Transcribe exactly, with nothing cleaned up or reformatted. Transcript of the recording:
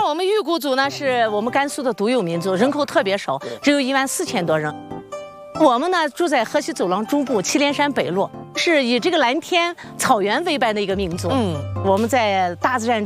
我们玉谷族呢，是我们甘肃的独有民族，人口特别少，只有一万四千多人。我们呢住在河西走廊中部祁连山北麓，是以这个蓝天草原为伴的一个民族。嗯，我们在大自然